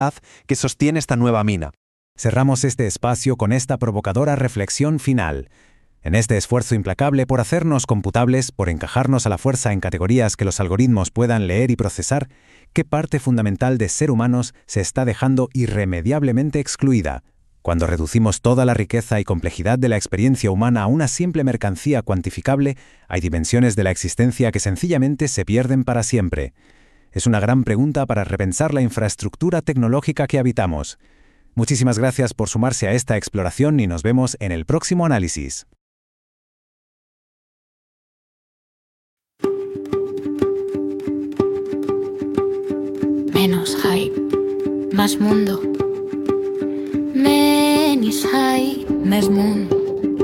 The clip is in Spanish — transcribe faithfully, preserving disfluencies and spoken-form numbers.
que sostiene esta nueva mina. Cerramos este espacio con esta provocadora reflexión final. En este esfuerzo implacable por hacernos computables, por encajarnos a la fuerza en categorías que los algoritmos puedan leer y procesar, ¿qué parte fundamental de ser humanos se está dejando irremediablemente excluida? Cuando reducimos toda la riqueza y complejidad de la experiencia humana a una simple mercancía cuantificable, hay dimensiones de la existencia que sencillamente se pierden para siempre. Es una gran pregunta para repensar la infraestructura tecnológica que habitamos. Muchísimas gracias por sumarse a esta exploración y nos vemos en el próximo análisis. Menos hype, más mundo. Menos hype, más mundo.